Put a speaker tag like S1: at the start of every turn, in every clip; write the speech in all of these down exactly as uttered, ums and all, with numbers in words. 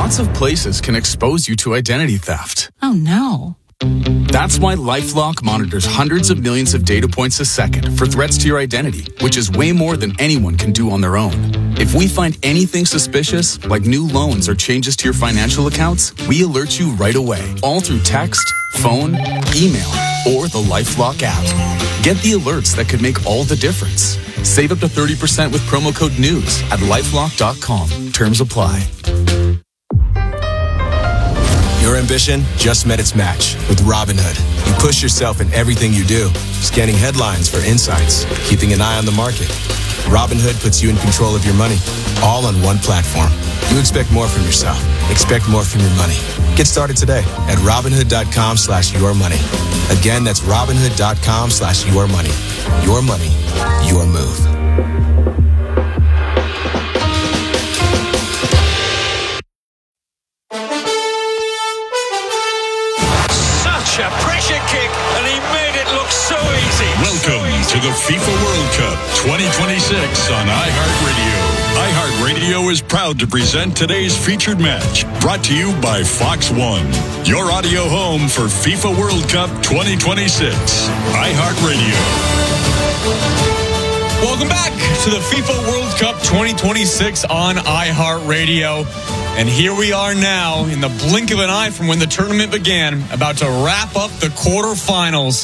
S1: lots of places can expose you to identity theft.
S2: Oh, no.
S1: That's why LifeLock monitors hundreds of millions of data points a second for threats to your identity, which is way more than anyone can do on their own. If we find anything suspicious, like new loans or changes to your financial accounts, we alert you right away, all through text, phone, email, or the LifeLock app. Get the alerts that could make all the difference. Save up to thirty percent with promo code NEWS at lifelock dot com. Terms apply.
S3: Your ambition just met its match with Robinhood. You push yourself in everything you do, scanning headlines for insights, keeping an eye on the market. Robinhood puts you in control of your money, all on one platform. You expect more from yourself. Expect more from your money. Get started today at Robinhood.com slash your money. Again, that's Robinhood.com slash your money. Your money, your move.
S4: A pressure kick, and he made it look so easy.
S5: Welcome so easy. to the FIFA World Cup twenty twenty-six on iHeartRadio. iHeartRadio is proud to present today's featured match, brought to you by Fox One, your audio home for FIFA World Cup twenty twenty-six. iHeartRadio.
S6: Welcome back to the FIFA World Cup twenty twenty-six on iHeartRadio. And here we are now, in the blink of an eye from when the tournament began, about to wrap up the quarterfinals.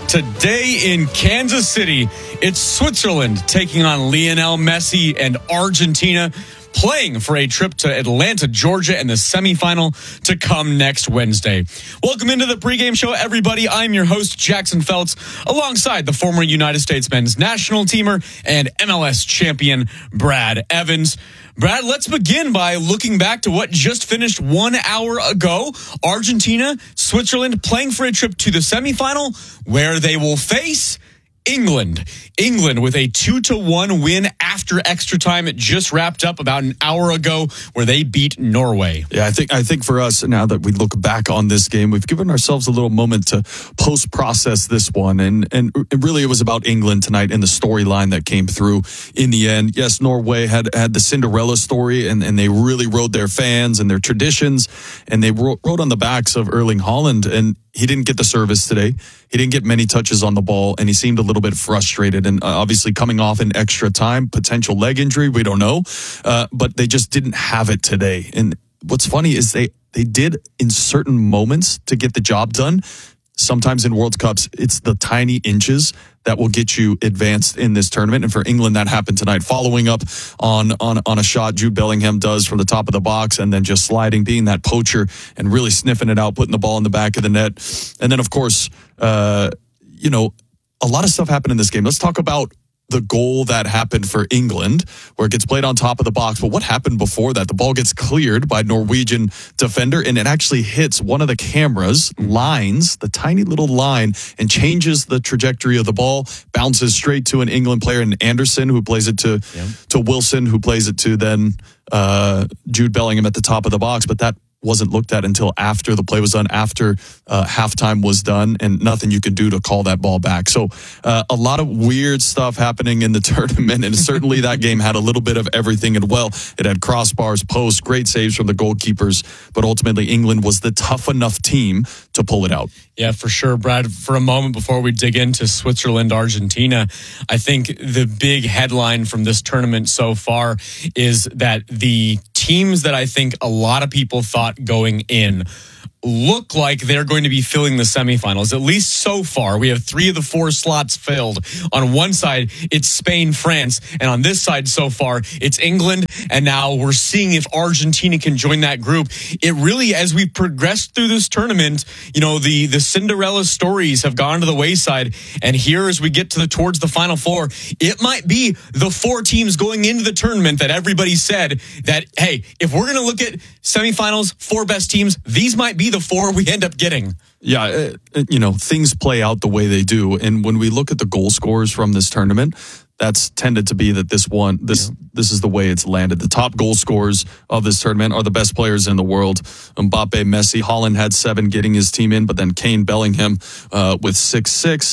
S6: Today in Kansas City, it's Switzerland taking on Lionel Messi and Argentina, playing for a trip to Atlanta, Georgia, and the semifinal to come next Wednesday. Welcome into the pregame show, everybody. I'm your host, Jackson Feltz, alongside the former United States men's national teamer and M L S champion, Brad Evans. Brad, let's begin by looking back to what just finished one hour ago. Argentina, Switzerland playing for a trip to the semifinal where they will face England. England with a two to one win after extra time. It just wrapped up about an hour ago where they beat Norway.
S7: Yeah, I think I think for us, now that we look back on this game, we've given ourselves a little moment to post-process this one. And, and really, it was about England tonight and the storyline that came through in the end. Yes, Norway had, had the Cinderella story, and, and they really rode their fans and their traditions, and they rode, rode on the backs of Erling Haaland. And he didn't get the service today. He didn't get many touches on the ball, and he seemed a little bit frustrated. And uh, obviously coming off an extra time, potential leg injury, we don't know. Uh, but they just didn't have it today. And what's funny is they, they did in certain moments to get the job done. Sometimes in World Cups, it's the tiny inches that will get you advanced in this tournament. And for England, that happened tonight, following up on, on, on a shot Jude Bellingham does from the top of the box, and then just sliding, being that poacher and really sniffing it out, putting the ball in the back of the net. And then, of course, uh, you know, a lot of stuff happened in this game. Let's talk about the goal that happened for England, where it gets played on top of the box. But what happened before that? The ball gets cleared by Norwegian defender, and it actually hits one of the cameras lines, the tiny little line, and changes the trajectory of the ball, bounces straight to an England player, and Anderson, who plays it to, yeah. to Wilson, who plays it to then uh, Jude Bellingham at the top of the box. But that wasn't looked at until after the play was done, after uh, halftime was done, and nothing you could do to call that ball back. So uh, a lot of weird stuff happening in the tournament, and certainly that game had a little bit of everything. And well, it had crossbars, posts, great saves from the goalkeepers, but ultimately England was the tough enough team to pull it out.
S6: Yeah, for sure, Brad. For a moment before we dig into Switzerland, Argentina, I think the big headline from this tournament so far is that the teams that I think a lot of people thought going in look like they're going to be filling the semifinals, at least so far. We have three of the four slots filled. On one side, it's Spain, France, and on this side so far, it's England, and now we're seeing if Argentina can join that group. It really, as we progress through this tournament, you know, the, the Cinderella stories have gone to the wayside, and here as we get to the towards the Final Four, it might be the four teams going into the tournament that everybody said that, hey, if we're going to look at semifinals, four best teams, these might be the four we end up getting.
S7: Yeah, uh, you know, things play out the way they do. And when we look at the goal scorers from this tournament, that's tended to be that this one, this yeah. this is the way it's landed. The top goal scorers of this tournament are the best players in the world. Mbappe, Messi, Haaland had seven getting his team in, but then Kane, Bellingham uh, with six, six.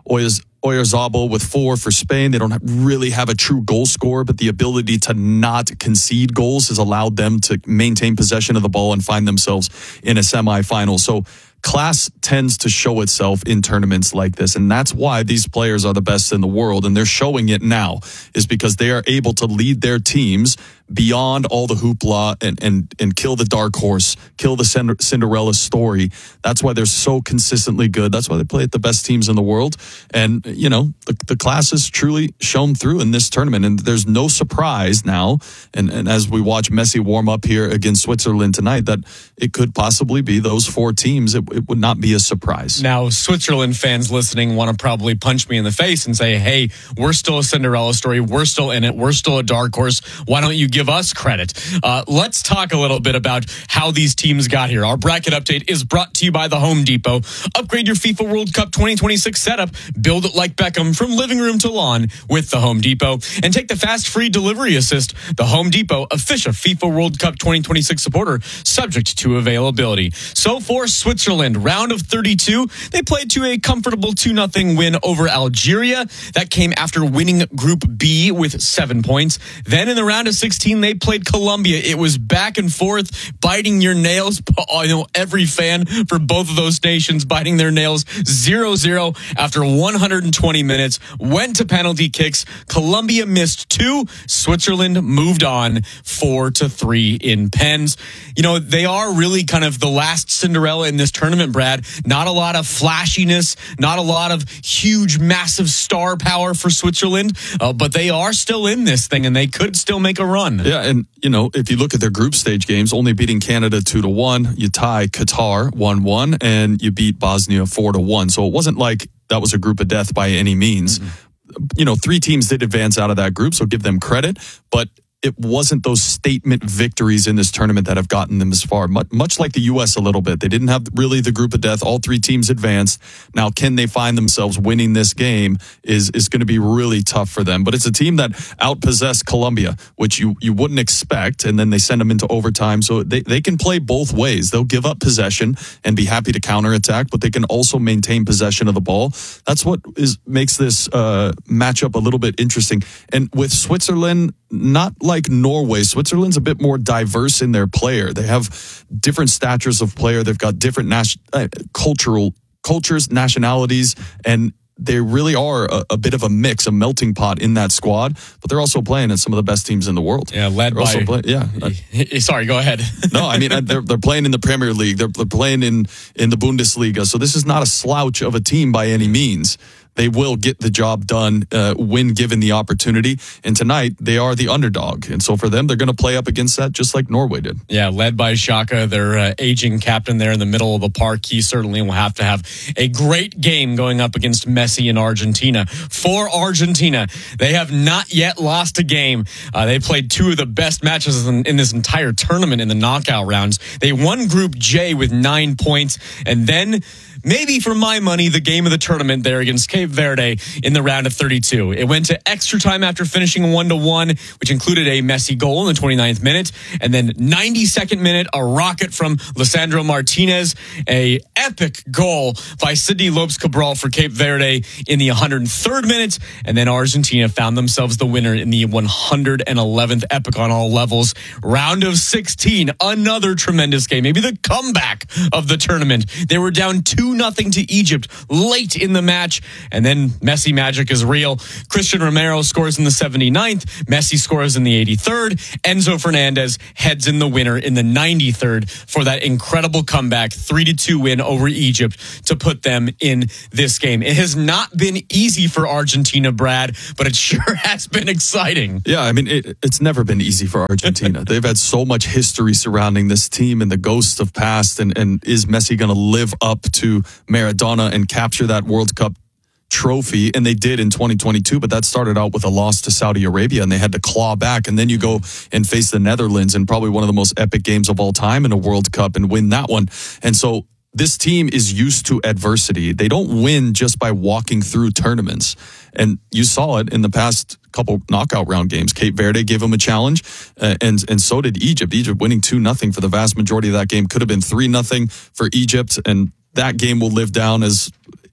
S7: Oyaz- Oyarzabal with four for Spain. They don't have, really have a true goal scorer, but the ability to not concede goals has allowed them to maintain possession of the ball and find themselves in a semifinal. So class tends to show itself in tournaments like this, and that's why these players are the best in the world, and they're showing it now, is because they are able to lead their teams beyond all the hoopla and and and kill the dark horse, kill the Cinderella story. That's why they're so consistently good. That's why they play at the best teams in the world. And, you know, the, the class has truly shown through in this tournament, and there's no surprise now. And, and as we watch Messi warm up here against Switzerland tonight, that it could possibly be those four teams. It, it would not be a surprise.
S6: Now, Switzerland fans listening want to probably punch me in the face and say, hey, we're still a Cinderella story. We're still in it. We're still a dark horse. Why don't you give us credit? Uh, let's talk a little bit about how these teams got here. Our bracket update is brought to you by the Home Depot. Upgrade your FIFA World Cup twenty twenty-six setup. Build it like Beckham from living room to lawn with the Home Depot. And take the fast free delivery assist. The Home Depot, official FIFA World Cup twenty twenty-six supporter, subject to availability. So for Switzerland, round of thirty-two, they played to a comfortable two nothing win over Algeria. That came after winning Group B with seven points. Then in the round of sixteen, they played Colombia. It was back and forth, biting your nails. I know every fan for both of those nations biting their nails. zero zero after one hundred twenty minutes. Went to penalty kicks. Colombia missed two. Switzerland moved on four to three in pens. You know, they are really kind of the last Cinderella in this tournament, Brad. Not a lot of flashiness, not a lot of huge, massive star power for Switzerland, uh, but they are still in this thing, and they could still make a run.
S7: Yeah, and, you know, if you look at their group stage games, only beating Canada two to one, you tie Qatar one one, and you beat Bosnia four to one. So it wasn't like that was a group of death by any means. Mm-hmm. You know, three teams did advance out of that group, so give them credit, but it wasn't those statement victories in this tournament that have gotten them as far. Much, much like the U S a little bit. They didn't have really the group of death. All three teams advanced. Now, can they find themselves winning this game is is going to be really tough for them. But it's a team that outpossessed Colombia, which you, you wouldn't expect, and then they send them into overtime. So they, they can play both ways. They'll give up possession and be happy to counterattack, but they can also maintain possession of the ball. That's what is makes this uh, matchup a little bit interesting. And with Switzerland, not like Norway. Switzerland's a bit more diverse in their player. They have different statures of player. They've got different nas- uh, cultural cultures, nationalities, and they really are a, a bit of a mix, a melting pot in that squad. But they're also playing at some of the best teams in the world.
S6: Yeah, led
S7: they're
S6: by.
S7: Also play, yeah.
S6: Sorry, go ahead.
S7: No, I mean they're they're playing in the Premier League. They're, they're playing in in the Bundesliga. So this is not a slouch of a team by any means. They will get the job done uh, when given the opportunity. And tonight, they are the underdog. And so for them, they're going to play up against that just like Norway did.
S6: Yeah, led by Xhaka, their uh, aging captain there in the middle of the park. He certainly will have to have a great game going up against Messi in Argentina. For Argentina, they have not yet lost a game. Uh, they played two of the best matches in, in this entire tournament in the knockout rounds. They won Group J with nine points. And then, maybe for my money, the game of the tournament there against Cape Verde in the round of thirty-two. It went to extra time after finishing one to one, which included a Messi goal in the twenty-ninth minute. And then ninety-second minute, a rocket from Lisandro Martinez, a epic goal by Sidney Lopes Cabral for Cape Verde in the one hundred third minute. And then Argentina found themselves the winner in the one hundred eleventh, epic on all levels. Round of sixteen, another tremendous game. Maybe the comeback of the tournament. They were down two nothing to Egypt late in the match, and then Messi magic is real. Christian Romero scores in the seventy-ninth, Messi scores in the eighty-third, Enzo Fernandez heads in the winner in the ninety-third for that incredible comeback, three to two win over Egypt to put them in this game. It has not been easy for Argentina, Brad, but it sure has been exciting.
S7: Yeah, I mean, it, it's never been easy for Argentina. They've had so much history surrounding this team and the ghosts of past, and, and is Messi going to live up to Maradona and capture that World Cup trophy? And they did in twenty twenty-two, but that started out with a loss to Saudi Arabia, and they had to claw back. And then you go and face the Netherlands in probably one of the most epic games of all time in a World Cup and win that one. And so this team is used to adversity. They don't win just by walking through tournaments. And you saw it in the past couple knockout round games. Cape Verde gave them a challenge, uh, and and so did Egypt. Egypt winning two nothing for the vast majority of that game. Could have been three nothing for Egypt, and that game will live down as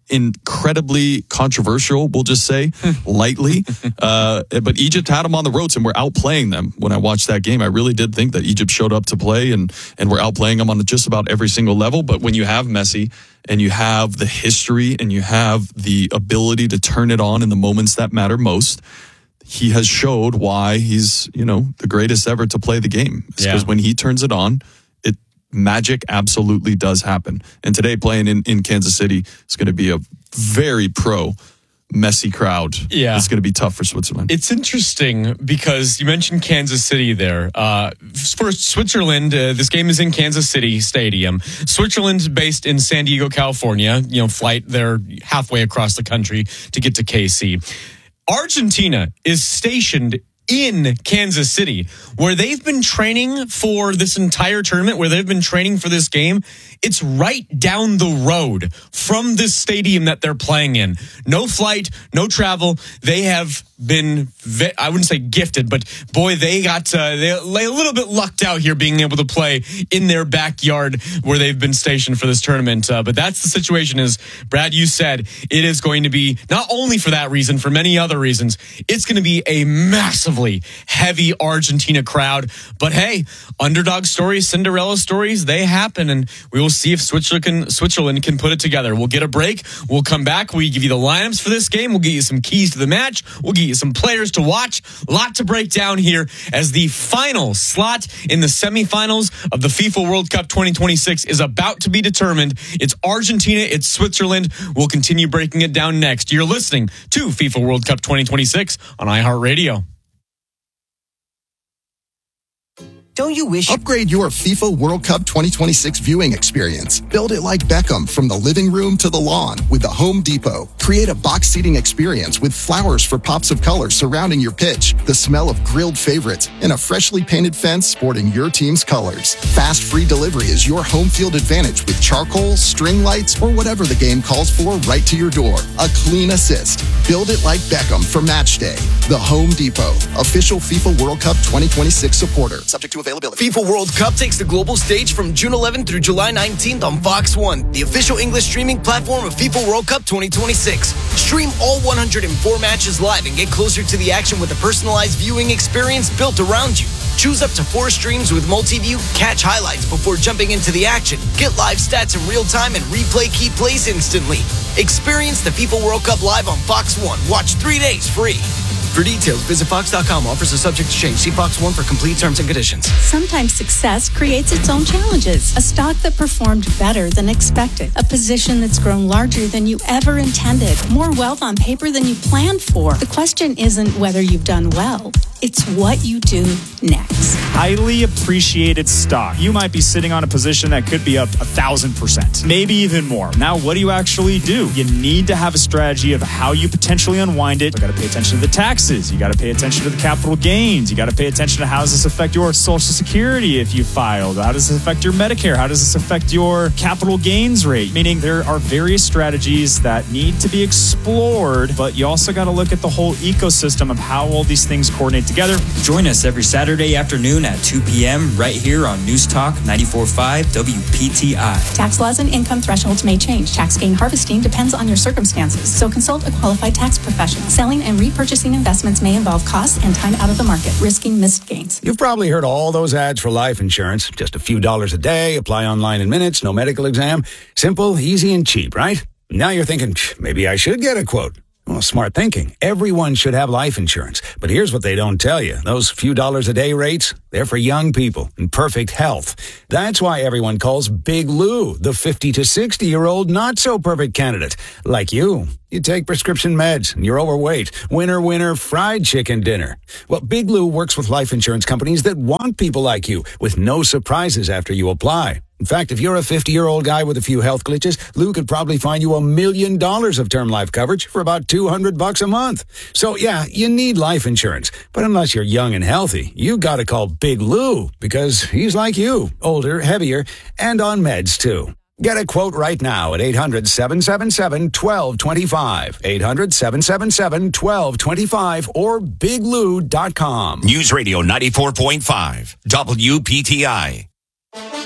S7: incredibly controversial, we'll just say, lightly. Uh, but Egypt had them on the ropes and we're outplaying them. When I watched that game, I really did think that Egypt showed up to play and, and we're outplaying them on just about every single level. But when you have Messi and you have the history and you have the ability to turn it on in the moments that matter most, he has showed why he's, you know, the greatest ever to play the game. It's because yeah. when he turns it on, it magic absolutely does happen. And today playing in, in Kansas City is going to be a very pro Messi crowd.
S6: Yeah.
S7: It's going to be tough for Switzerland.
S6: It's interesting because you mentioned Kansas City there. Uh, for Switzerland, uh, this game is in Kansas City Stadium. Switzerland's based in San Diego, California. You know, flight there halfway across the country to get to K C. Argentina is stationed in Kansas City, where they've been training for this entire tournament, where they've been training for this game. It's right down the road from this stadium that they're playing in. No flight, no travel. They have been, I wouldn't say gifted, but boy, they got, uh, they lay a little bit lucked out here being able to play in their backyard where they've been stationed for this tournament. Uh, but that's the situation is, Brad, you said it is going to be, not only for that reason, for many other reasons, it's going to be a massively heavy Argentina crowd. But hey, underdog stories, Cinderella stories, they happen, and we will see if Switzerland can, Switzerland can put it together. We'll get a break. We'll come back. We give you the lineups for this game. We'll get you some keys to the match. We'll get you some players to watch. A lot to break down here as the final slot in the semifinals of the FIFA World Cup twenty twenty-six is about to be determined. It's Argentina. It's Switzerland. We'll continue breaking it down next. You're listening to FIFA World Cup twenty twenty-six on iHeartRadio.
S2: Don't you wish...
S8: Upgrade your FIFA World Cup twenty twenty-six viewing experience. Build it like Beckham from the living room to the lawn with the Home Depot. Create a box seating experience with flowers for pops of color surrounding your pitch, the smell of grilled favorites, and a freshly painted fence sporting your team's colors. Fast free delivery is your home field advantage with charcoal, string lights, or whatever the game calls for right to your door. A clean assist. Build it like Beckham for match day. The Home Depot, official FIFA World Cup twenty twenty-six supporter. Subject to availability.
S2: FIFA World Cup takes the global stage from June eleventh through July nineteenth on Fox one, the official English streaming platform of FIFA World Cup twenty twenty-six. Stream all one hundred four matches live and get closer to the action with a personalized viewing experience built around you. Choose up to four streams with multi-view, catch highlights before jumping into the action, get live stats in real time, and replay key plays instantly. Experience the FIFA World Cup live on Fox one. Watch three days free. For details, visit fox dot com. Offers are subject to change. See Fox one for complete terms and conditions.
S9: Sometimes success creates its own challenges. A stock that performed better than expected. A position that's grown larger than you ever intended. More wealth on paper than you planned for. The question isn't whether you've done well. It's what you do next.
S10: Highly appreciated stock. You might be sitting on a position that could be up a thousand percent, maybe even more. Now, what do you actually do? You need to have a strategy of how you potentially unwind it. You got to pay attention to the taxes. You got to pay attention to the capital gains. You got to pay attention to how does this affect your Social Security if you filed? How does this affect your Medicare? How does this affect your capital gains rate? Meaning there are various strategies that need to be explored, but you also got to look at the whole ecosystem of how all these things coordinate together.
S11: Join us every Saturday afternoon at two p.m. right here on News Talk ninety-four point five W P T I.
S9: Tax laws and income thresholds may change. Tax gain harvesting depends on your circumstances, so consult a qualified tax professional. Selling and repurchasing investments may involve costs and time out of the market, risking missed gains.
S12: You've probably heard all those ads for life insurance. Just a few dollars a day, apply online in minutes, no medical exam. Simple, easy, and cheap, right? Now you're thinking, maybe I should get a quote. Well, smart thinking. Everyone should have life insurance. But here's what they don't tell you. Those few dollars a day rates, they're for young people in perfect health. That's why everyone calls Big Lou the fifty to sixty-year-old not-so-perfect candidate. Like you. You take prescription meds and you're overweight. Winner, winner, fried chicken dinner. Well, Big Lou works with life insurance companies that want people like you with no surprises after you apply. In fact, if you're a fifty-year-old guy with a few health glitches, Lou could probably find you a million dollars of term life coverage for about two hundred bucks a month. So yeah, you need life insurance. But unless you're young and healthy, you gotta call Big Lou because he's like you, older, heavier, and on meds too. Get a quote right now at eight hundred, seven seven seven, one two two five, eight hundred, seven seven seven, one two two five, or big lou dot com.
S13: News Radio ninety-four point five, W P T I.